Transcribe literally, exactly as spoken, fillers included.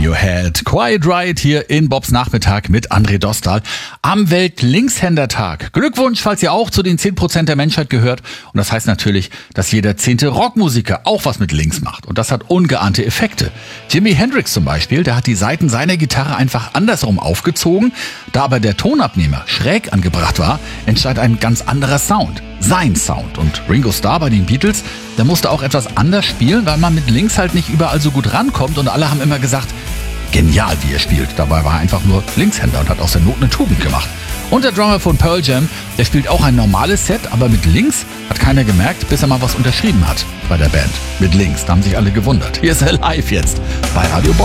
Radiohead. Quiet Riot hier in Bobs Nachmittag mit André Dostal am Welt-Linkshänder-Tag. Glückwunsch, falls ihr auch zu den zehn Prozent der Menschheit gehört. Und das heißt natürlich, dass jeder zehnte Rockmusiker auch was mit links macht. Und das hat ungeahnte Effekte. Jimi Hendrix zum Beispiel, der hat die Saiten seiner Gitarre einfach andersrum aufgezogen. Da aber der Tonabnehmer schräg angebracht war, entsteht ein ganz anderer Sound. Sein Sound. Und Ringo Starr bei den Beatles, der musste auch etwas anders spielen, weil man mit links halt nicht überall so gut rankommt und alle haben immer gesagt, genial wie er spielt. Dabei war er einfach nur Linkshänder und hat aus der Not eine Tugend gemacht. Und der Drummer von Pearl Jam, der spielt auch ein normales Set, aber mit links hat keiner gemerkt, bis er mal was unterschrieben hat bei der Band. Mit links, da haben sich alle gewundert. Hier ist er live jetzt bei Radio Bob.